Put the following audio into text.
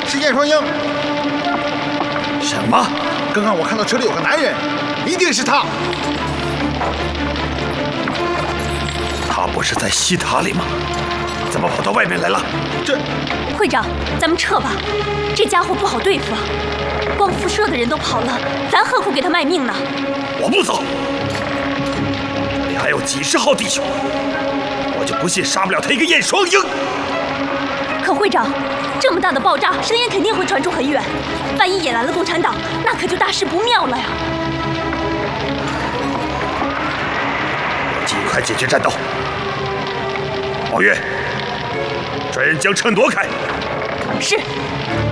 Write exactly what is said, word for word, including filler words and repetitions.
是燕双鹰。 什么？ 刚刚我看到车里有个男人，一定是他。 他不是在西塔里吗？怎么跑到外面来了？ 这， 会长，咱们撤吧。这家伙不好对付啊，光辐射的人都跑了，咱何苦给他卖命呢？ 我不走，这里还有几十号弟兄，我就不信杀不了他一个燕双鹰。 可会长，这么大的爆炸，声音肯定会传出很远，万一引来了共产党，那可就大事不妙了呀！ 尽快解决战斗。宝月，专人将车挪开。 是。